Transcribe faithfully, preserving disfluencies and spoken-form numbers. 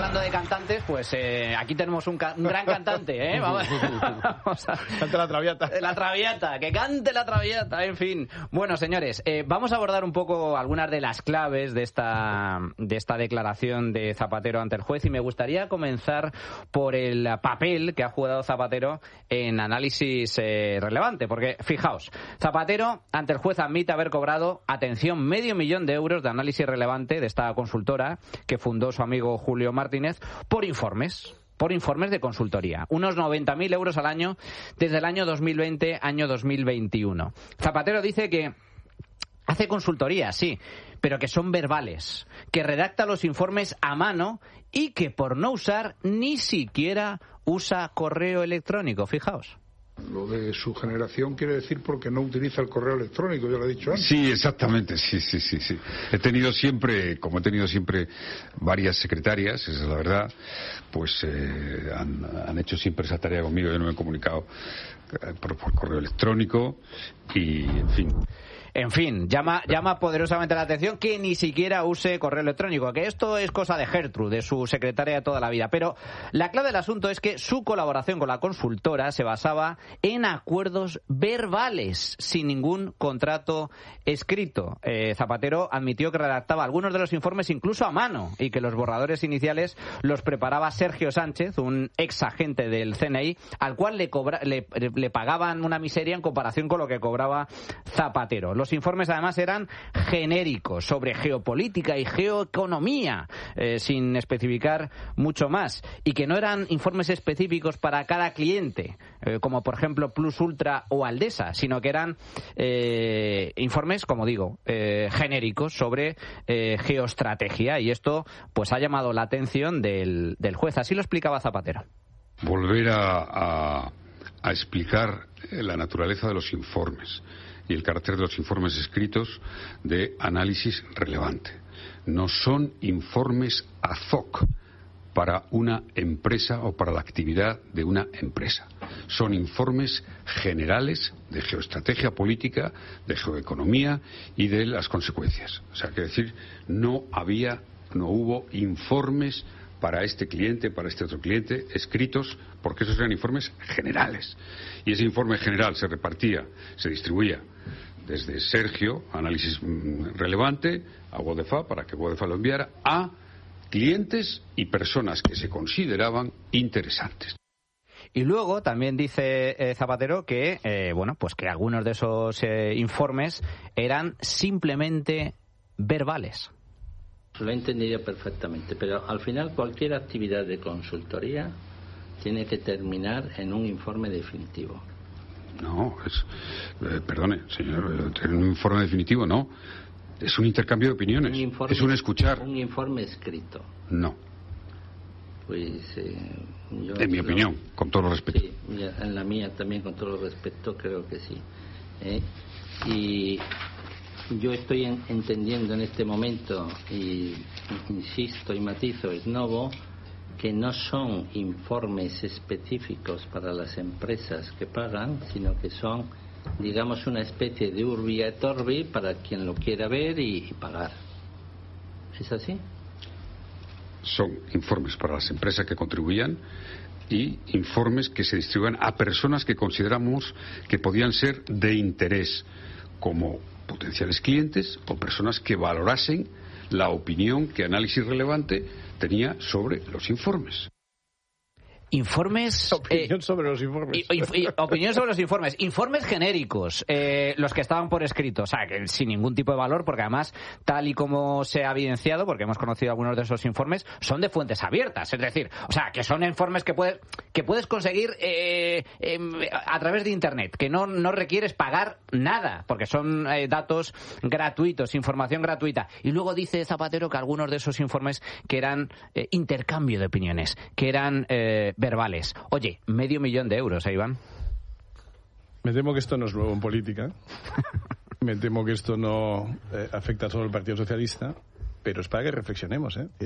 hablando de cantantes, pues eh, aquí tenemos un, ca- un gran cantante, ¿eh? Vamos, vamos a... Cante la Traviata. La Traviata, que cante la Traviata, en fin. Bueno, señores, eh, vamos a abordar un poco algunas de las claves de esta, de esta declaración de Zapatero ante el juez, y me gustaría comenzar por el papel que ha jugado Zapatero en análisis eh, relevante, porque fijaos, Zapatero ante el juez admite haber cobrado, atención, medio millón de euros de análisis relevante de esta consultora que fundó su amigo Julio Martínez por informes. por informes de consultoría. Unos noventa mil euros al año desde el año dos mil veinte, año dos mil veintiuno. Zapatero dice que hace consultoría, sí, pero que son verbales, que redacta los informes a mano y que por no usar ni siquiera usa correo electrónico. Fijaos. Lo de su generación quiere decir porque no utiliza el correo electrónico, yo lo he dicho antes. Sí, exactamente, sí, sí, sí, sí. He tenido siempre, como he tenido siempre varias secretarias, esa es la verdad, pues eh, han, han hecho siempre esa tarea conmigo. Yo no me he comunicado eh, por, por correo electrónico y, en fin... En fin, llama, llama poderosamente la atención que ni siquiera use correo electrónico, que esto es cosa de Gertrude, de su secretaria de toda la vida. Pero la clave del asunto es que su colaboración con la consultora se basaba en acuerdos verbales, sin ningún contrato escrito. Eh, Zapatero admitió que redactaba algunos de los informes incluso a mano y que los borradores iniciales los preparaba Sergio Sánchez, un ex agente del C N I, al cual le, cobra, le, le pagaban una miseria en comparación con lo que cobraba Zapatero. Los informes además eran genéricos sobre geopolítica y geoeconomía, eh, sin especificar mucho más, y que no eran informes específicos para cada cliente, eh, como por ejemplo Plus Ultra o Aldesa, sino que eran eh, informes, como digo, eh, genéricos sobre eh, geoestrategia, y esto pues ha llamado la atención del, del juez. Así lo explicaba Zapatero. Volver a, a, a explicar la naturaleza de los informes y el carácter de los informes escritos de análisis relevante. No son informes ad hoc para una empresa o para la actividad de una empresa. Son informes generales de geoestrategia política, de geoeconomía y de las consecuencias. O sea, que decir, no había, no hubo informes para este cliente, para este otro cliente, escritos, porque esos eran informes generales. Y ese informe general se repartía, se distribuía desde Sergio, análisis relevante, a Wodefa, para que Wodefa lo enviara, a clientes y personas que se consideraban interesantes. Y luego también dice eh, Zapatero que, eh, bueno, pues que algunos de esos eh, informes eran simplemente verbales. Lo he entendido perfectamente, pero al final cualquier actividad de consultoría tiene que terminar en un informe definitivo. No, es, eh, perdone, señor, en un informe definitivo no. Es un intercambio de opiniones. Un informe, es un escuchar. Un informe escrito. No. Pues. Eh, yo en mi opinión, lo, con todo el respeto. Sí, en la mía también, con todo el respeto, creo que sí. ¿Eh? Y yo estoy en, entendiendo en este momento, y insisto y matizo, es novo, que no son informes específicos para las empresas que pagan, sino que son, digamos, una especie de urbi et orbi para quien lo quiera ver y, y pagar. ¿Es así? Son informes para las empresas que contribuían y informes que se distribuían a personas que consideramos que podían ser de interés, como potenciales clientes o personas que valorasen la opinión que Análisis Relevante tenía sobre los informes. Informes... Opinión eh, sobre los informes. Y, y, y, opinión sobre los informes. Informes genéricos, eh, los que estaban por escrito. O sea, que sin ningún tipo de valor, porque además, tal y como se ha evidenciado, porque hemos conocido algunos de esos informes, son de fuentes abiertas. Es decir, o sea, que son informes que puedes, que puedes conseguir eh, eh, a través de Internet, que no, no requieres pagar nada, porque son eh, datos gratuitos, información gratuita. Y luego dice Zapatero que algunos de esos informes que eran eh, intercambio de opiniones, que eran... Eh, verbales. Oye, medio millón de euros, ¿eh, Iván? Me temo que esto no es nuevo en política. Me temo que esto no eh, afecta a todo el Partido Socialista, pero es para que reflexionemos, ¿eh?